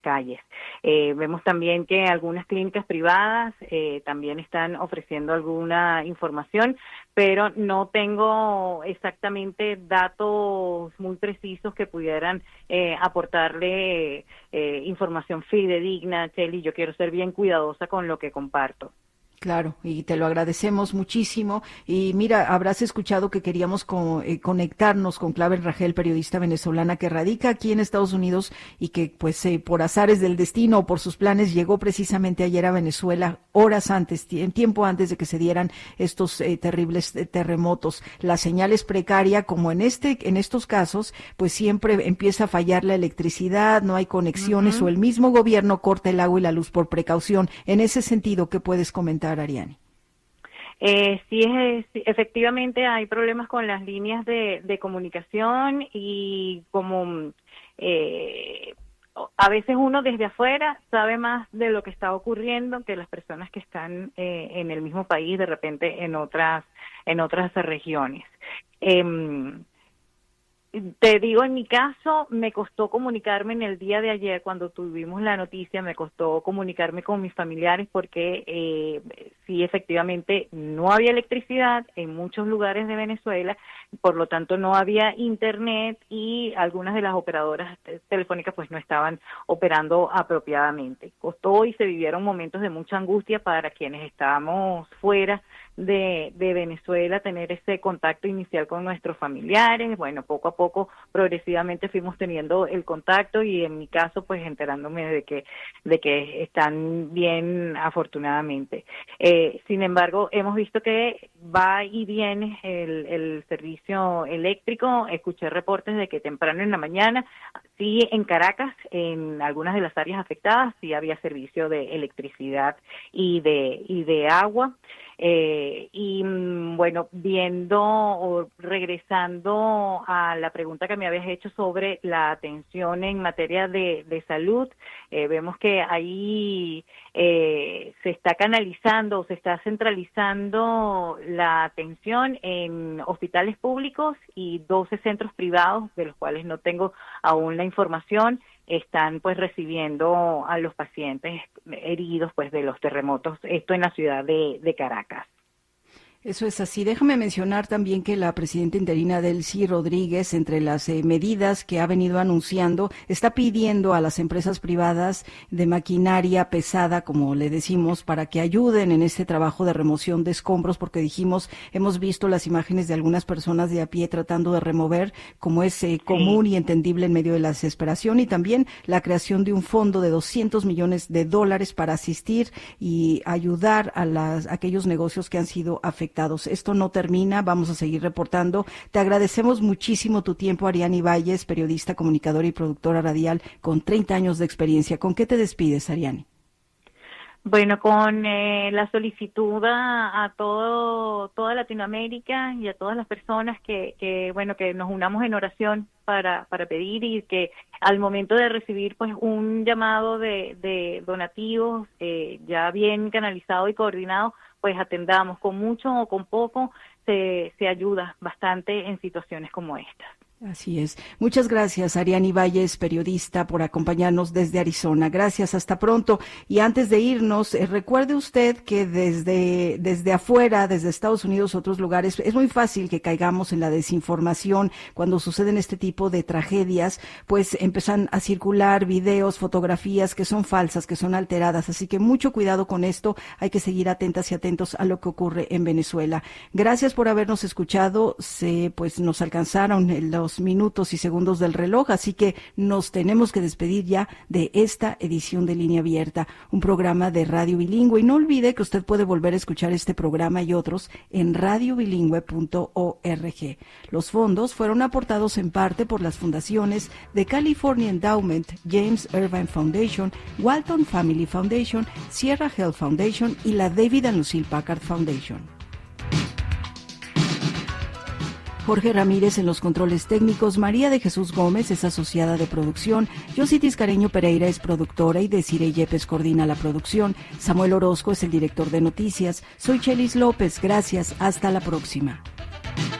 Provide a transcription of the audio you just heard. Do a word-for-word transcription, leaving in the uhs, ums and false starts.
calles. Eh, vemos también que algunas clínicas privadas eh, también están ofreciendo alguna información, pero no tengo exactamente datos muy precisos que pudieran eh, aportarle eh, información fidedigna, Chely. Yo quiero ser bien cuidadosa con lo que comparto. Claro, y te lo agradecemos muchísimo. Y mira, habrás escuchado que queríamos co- eh, conectarnos con Clavel Ragel, periodista venezolana que radica aquí en Estados Unidos y que, pues, eh, por azares del destino o por sus planes, llegó precisamente ayer a Venezuela, horas antes, en tiempo antes de que se dieran estos eh, terribles eh, terremotos. La señal es precaria, como en este, en estos casos, pues siempre empieza a fallar la electricidad, no hay conexiones Uh-huh. o el mismo gobierno corta el agua y la luz por precaución. En ese sentido, ¿qué puedes comentar, Ariani? Eh, sí, es, sí, efectivamente hay problemas con las líneas de, de comunicación y como eh, a veces uno desde afuera sabe más de lo que está ocurriendo que las personas que están eh, en el mismo país, de repente en otras en otras regiones. Eh, Te digo, en mi caso, me costó comunicarme en el día de ayer cuando tuvimos la noticia, me costó comunicarme con mis familiares porque eh, sí, efectivamente, no había electricidad en muchos lugares de Venezuela, por lo tanto no había internet y algunas de las operadoras telefónicas pues no estaban operando apropiadamente. Costó y se vivieron momentos de mucha angustia para quienes estábamos fuera de, de Venezuela, tener ese contacto inicial con nuestros familiares. Bueno, poco a poco, progresivamente fuimos teniendo el contacto y en mi caso, pues enterándome de que de que están bien, afortunadamente. Eh, sin embargo, hemos visto que va y viene el, el servicio eléctrico. Escuché reportes de que temprano en la mañana, sí, en Caracas, en algunas de las áreas afectadas, sí había servicio de electricidad y de y de agua. Eh, y bueno, viendo o regresando a la pregunta que me habías hecho sobre la atención en materia de, de salud, eh, vemos que ahí eh, se está canalizando o se está centralizando la atención en hospitales públicos y doce centros privados, de los cuales no tengo aún la información, están pues recibiendo a los pacientes heridos pues de los terremotos, esto en la ciudad de, de Caracas. Eso es así. Déjame mencionar también que la presidenta interina Delcy Rodríguez, entre las eh, medidas que ha venido anunciando, está pidiendo a las empresas privadas de maquinaria pesada, como le decimos, para que ayuden en este trabajo de remoción de escombros, porque dijimos, hemos visto las imágenes de algunas personas de a pie tratando de remover, como es eh, común Sí. y entendible en medio de la desesperación, y también la creación de un fondo de doscientos millones de dólares para asistir y ayudar a, las, a aquellos negocios que han sido afectados. Esto no termina, vamos a seguir reportando. Te agradecemos muchísimo tu tiempo, Ariani Valles, periodista, comunicadora y productora radial con treinta años de experiencia. ¿Con qué te despides, Ariani? Bueno, con eh, la solicitud a, a todo toda Latinoamérica y a todas las personas que, que bueno que nos unamos en oración para para pedir y que al momento de recibir pues un llamado de, de donativos eh, ya bien canalizado y coordinado, pues atendamos con mucho o con poco, se se ayuda bastante en situaciones como estas. Así es. Muchas gracias, Ariani Valles, periodista, por acompañarnos desde Arizona. Gracias, hasta pronto. Y antes de irnos, eh, recuerde usted que desde, desde afuera, desde Estados Unidos, otros lugares, es muy fácil que caigamos en la desinformación cuando suceden este tipo de tragedias, pues empiezan a circular videos, fotografías que son falsas, que son alteradas. Así que mucho cuidado con esto. Hay que seguir atentas y atentos a lo que ocurre en Venezuela. Gracias por habernos escuchado. Se, pues nos alcanzaron los minutos y segundos del reloj, así que nos tenemos que despedir ya de esta edición de Línea Abierta, un programa de radio bilingüe. Y no olvide que usted puede volver a escuchar este programa y otros en radio bilingüe punto org. Los fondos fueron aportados en parte por las fundaciones de California Endowment, James Irvine Foundation, Walton Family Foundation, Sierra Health Foundation y la David and Lucille Packard Foundation. Jorge Ramírez en los controles técnicos, María de Jesús Gómez es asociada de producción, Yositis Careño Pereira es productora y Desiree Yepes coordina la producción, Samuel Orozco es el director de noticias, soy Chelis López, gracias, hasta la próxima.